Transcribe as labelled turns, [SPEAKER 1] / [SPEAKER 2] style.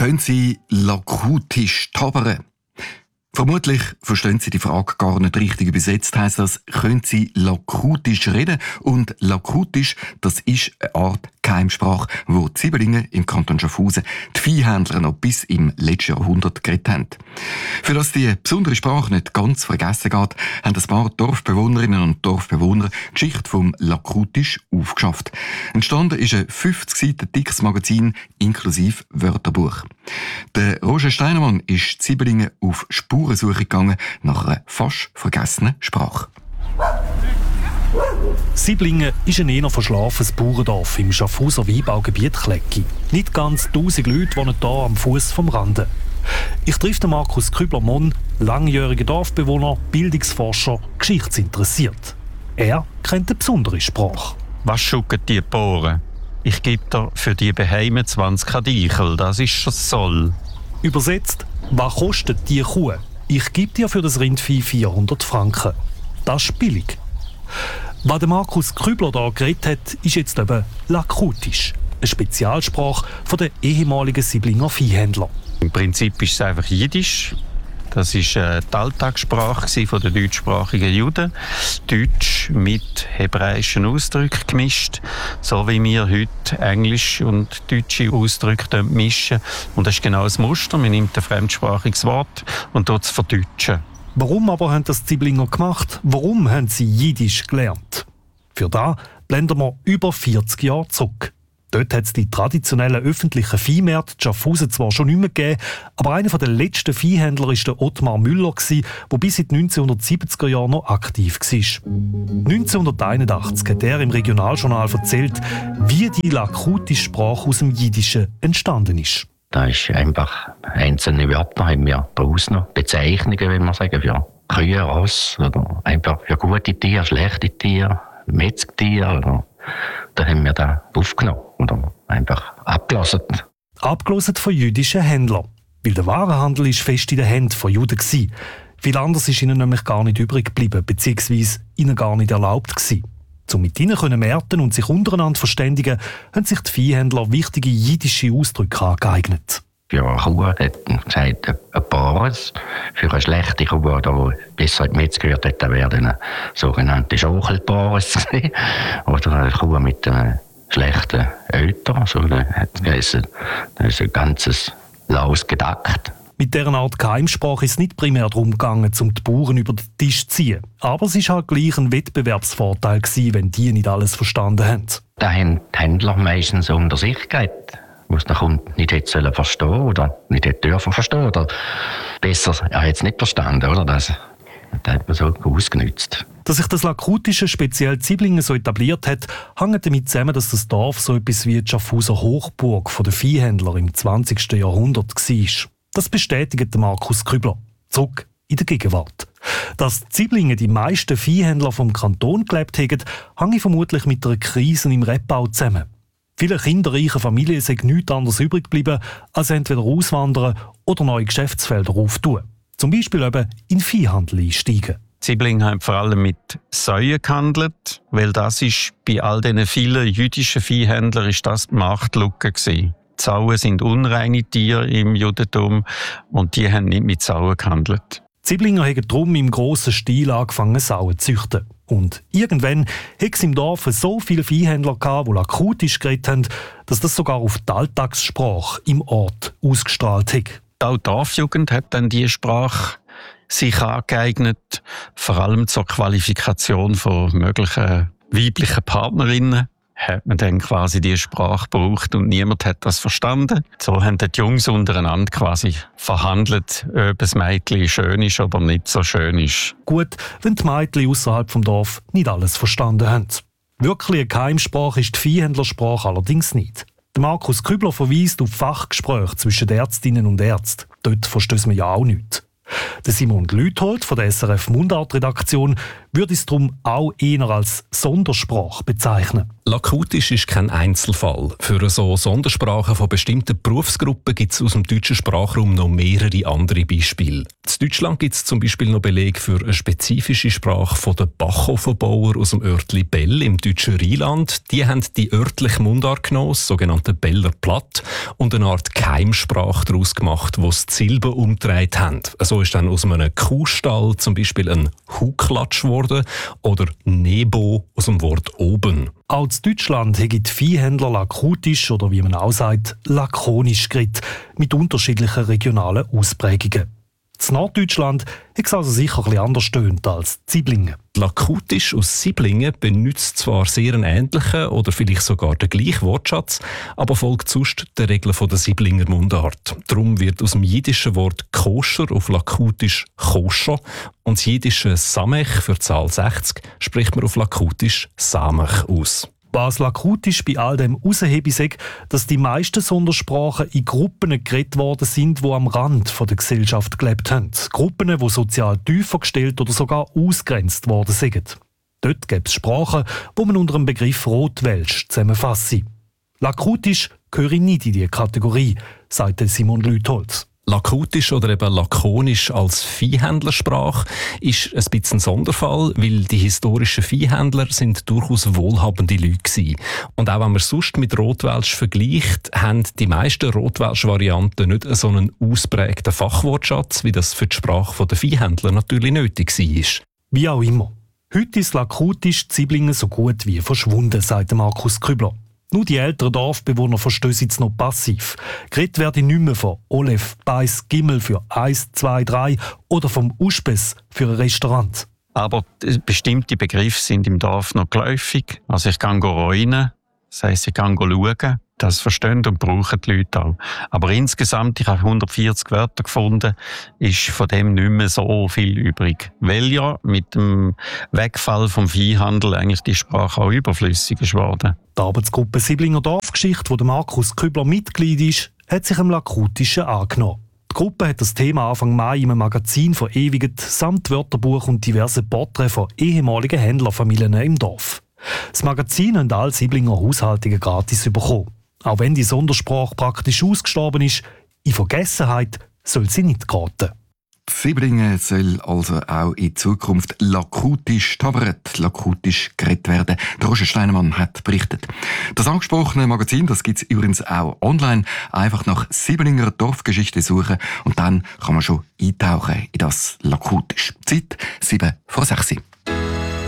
[SPEAKER 1] Können Sie lakutisch tabern? Vermutlich verstehen Sie die Frage gar nicht richtig übersetzt. Heisst das, können Sie lakutisch reden? Und lakutisch, das ist eine Art Geheimsprache, wo die Siebenlinger im Kanton Schaffhausen die Viehhändler noch bis im letzten Jahrhundert geredet haben. Für dass die besondere Sprache nicht ganz vergessen geht, haben ein paar Dorfbewohnerinnen und Dorfbewohner die Geschichte vom Lakutisch aufgeschafft. Entstanden ist ein 50 Seiten dickes Magazin inklusive Wörterbuch. Der Roger Steinermann ist die Siebenlinger auf Spurensuche gegangen nach einer fast vergessenen Sprache.
[SPEAKER 2] Sieblingen ist ein eher verschlafenes Bauerndorf im Schaffhauser Weinbaugebiet Klecki. Nicht ganz 1000 Leute wohnen hier am Fuss vom Rande. Ich treffe Markus Kübler-Monn, langjähriger Dorfbewohner, Bildungsforscher, geschichtsinteressiert. Er kennt eine besondere Sprache.
[SPEAKER 3] Was schucken die Bohren? Ich gebe dir für die Beheime 20 Kadichel, das ist schon Soll.
[SPEAKER 2] Übersetzt, was kostet die Kuh? Ich gebe dir für das Rindvieh 400 Franken. Das ist billig. Was der Markus Kübler hier geredet hat, ist jetzt eben Lakutisch, eine Spezialsprache der ehemaligen Sieblinger Viehhändler.
[SPEAKER 3] Im Prinzip ist es einfach Jiddisch. Das war die Alltagssprache der deutschsprachigen Juden. Deutsch mit hebräischen Ausdrücken gemischt, so wie wir heute Englisch und deutsche Ausdrücke mischen. Und das ist genau das Muster. Man nimmt ein fremdsprachiges Wort und tut es verdeutschen.
[SPEAKER 2] Warum aber haben das die Sieblinger gemacht? Warum haben sie Jiddisch gelernt? Für das blenden wir über 40 Jahre zurück. Dort hat es die traditionellen öffentlichen Viehmärkte in Schaffhausen zwar schon nicht mehr gegeben, aber einer der letzten Viehhändler war der Ottmar Müller, der bis in die 1970er Jahre noch aktiv war. 1981 hat er im Regionaljournal erzählt, wie die lakutische Sprache aus dem Jiddischen entstanden ist.
[SPEAKER 4] Da ist einfach einzelne Wörter, haben wir daraus noch Bezeichnungen, wenn man sagen, für Kühe, Ross oder einfach für gute Tiere, schlechte Tiere, Metzgetiere. Oder da haben wir da aufgenommen oder einfach abgelassen.
[SPEAKER 2] Abgelassen von jüdischen Händlern. Weil der Warenhandel ist fest in den Händen von Juden war. Viel anderes ist ihnen nämlich gar nicht übrig geblieben, beziehungsweise ihnen gar nicht erlaubt gewesen. Um mit ihnen zu märten und sich untereinander verständigen, haben sich die Viehhändler wichtige jiddische Ausdrücke angeeignet.
[SPEAKER 4] Für eine Kuh hat man gesagt, ein Pares. Für eine schlechte Kuh, die besser in die Metz gehört hat, wäre ein sogenanntes Schaukelpares. Oder eine Kuh mit einem schlechten Öter. So, das ist ein ganzes laues Gedackt.
[SPEAKER 2] Mit dieser Art Geheimsprache ist es nicht primär darum gegangen, um die Bauern über den Tisch zu ziehen. Aber es war halt gleich ein Wettbewerbsvorteil gewesen, wenn die nicht alles verstanden haben.
[SPEAKER 4] Da haben die Händler meistens unter sich gehabt, was der Kunde nicht hätte verstehen oder nicht hätte dürfen verstehen. Oder besser, er hat es nicht verstanden. Oder? Das hat man so ausgenutzt.
[SPEAKER 2] Dass sich das Lakutische speziell Sieblingen so etabliert hat, hängt damit zusammen, dass das Dorf so etwas wie die Schaffhauser Hochburg der Viehhändler im 20. Jahrhundert war. Das bestätigt Markus Kübler. Zurück in der Gegenwart. Dass die Sieblingen die meisten Viehhändler vom Kanton gelebt haben, hängt vermutlich mit einer Krise im Rebbau zusammen. Viele kinderreiche Familien sind nichts anderes übrig geblieben, als entweder auswandern oder neue Geschäftsfelder auftun. Zum Beispiel eben in den Viehhandel einsteigen.
[SPEAKER 3] Die Sieblinger haben vor allem mit Säuen gehandelt, weil das ist bei all diesen vielen jüdischen Viehhändlern ist das die Marktlücke gewesen. Die Sauen sind unreine Tiere im Judentum und die haben nicht mit Sauen gehandelt.
[SPEAKER 2] Die Sieblinger haben darum im grossen Stil angefangen, Sauen zu züchten. Und irgendwann hat es im Dorf so viele Viehhändler gehabt, die lakutisch geredet haben, dass das sogar auf die Alltagssprache im Ort ausgestrahlt hat.
[SPEAKER 3] Auch die Dorfjugend hat dann diese Sprache sich angeeignet, vor allem zur Qualifikation von möglichen weiblichen Partnerinnen. Hat man dann quasi diese Sprache gebraucht und niemand hat das verstanden. So haben die Jungs untereinander quasi verhandelt, ob das Mädchen schön ist oder nicht so schön ist.
[SPEAKER 2] Gut, wenn die Mädchen außerhalb vom Dorf nicht alles verstanden haben. Wirklich eine Geheimsprache ist die Viehhändlersprache allerdings nicht. Der Markus Kübler verweist auf Fachgespräche zwischen Ärztinnen und Ärzten. Dort verstehen wir ja auch nichts. Der Simon Glüthold von der SRF Mundart-Redaktion würde es darum auch eher als Sondersprache bezeichnen.
[SPEAKER 5] Lakutisch ist kein Einzelfall. Für so Sondersprachen von bestimmten Berufsgruppen gibt es aus dem deutschen Sprachraum noch mehrere andere Beispiele. In Deutschland gibt es zum Beispiel noch Belege für eine spezifische Sprache von den Bachofenbauern aus dem Örtli Bell im deutschen Rheinland. Die haben die örtliche Mundart genommen, das sogenannte Beller Platt, und eine Art Keimsprache daraus gemacht, wo sie die Silben umgedreht haben. So ist dann aus einem Kuhstall zum Beispiel ein Huklatsch geworden oder Nebo aus dem Wort oben.
[SPEAKER 2] Auch in Deutschland haben die Viehhändler lakutisch oder wie man auch sagt, lakonisch geredet, mit unterschiedlichen regionalen Ausprägungen. In Norddeutschland hat es also sicher ein bisschen anders tönt als Siblingen.
[SPEAKER 5] Lakutisch aus Siblingen benutzt zwar sehr einen ähnlichen oder vielleicht sogar den gleichen Wortschatz, aber folgt sonst den Regeln der Siblinger Mundart. Darum wird aus dem jiddischen Wort koscher auf lakutisch koscher und das jiddische Samech für die Zahl 60 spricht man auf lakutisch Samech aus.
[SPEAKER 2] Was lakutisch bei all dem heraushebe ist, dass die meisten Sondersprachen in Gruppen geredet worden sind, die am Rand der Gesellschaft gelebt haben. Gruppen, die sozial tiefer gestellt oder sogar ausgrenzt worden sind. Dort gibt es Sprachen, die man unter dem Begriff Rotwelsch zusammenfassen. Lakutisch gehöre nicht in diese Kategorie, sagte Simon Lütholz.
[SPEAKER 5] Lakutisch oder eben lakonisch als Viehhändlersprache ist ein bisschen ein Sonderfall, weil die historischen Viehhändler sind durchaus wohlhabende Leute gewesen. Und auch wenn man sonst mit Rotwelsch vergleicht, haben die meisten Rotwelsch-Varianten nicht so einen ausprägten Fachwortschatz, wie das für die Sprache der Viehhändler natürlich nötig war.
[SPEAKER 2] Wie auch immer. Heute ist lakutisch Siblingen so gut wie verschwunden, sagt Markus Kübler. Nur die älteren Dorfbewohner verstehen jetzt noch passiv. Geredet werde nicht mehr von Olef, Beiß, Gimmel für 1, 2, 3 oder vom Uspes für ein Restaurant.
[SPEAKER 3] Aber bestimmte Begriffe sind im Dorf noch geläufig. Also ich kann rein, das heisst, ich kann schauen. Das verstehen und brauchen die Leute auch. Aber insgesamt, ich habe 140 Wörter gefunden, ist von dem nicht mehr so viel übrig. Weil ja mit dem Wegfall vom Viehhandel eigentlich die Sprache auch überflüssig ist worden.
[SPEAKER 2] Die Arbeitsgruppe Siblinger Dorfgeschichte, wo der Markus Kübler Mitglied ist, hat sich dem Lakutischen angenommen. Die Gruppe hat das Thema Anfang Mai im Magazin verewigt, samt Wörterbuch und diverse Porträts von ehemaligen Händlerfamilien im Dorf. Das Magazin haben alle Siblinger Haushaltungen gratis bekommen. Auch wenn die Sondersprache praktisch ausgestorben ist, in Vergessenheit soll sie nicht geraten.
[SPEAKER 1] Siblingen soll also auch in Zukunft lakutisch taberet, lakutisch geredet werden. Der Roger Steinemann hat berichtet. Das angesprochene Magazin, das gibt es übrigens auch online. Einfach nach Siblinger Dorfgeschichte suchen und dann kann man schon eintauchen in das lakutisch. Zeit 7 vor 6.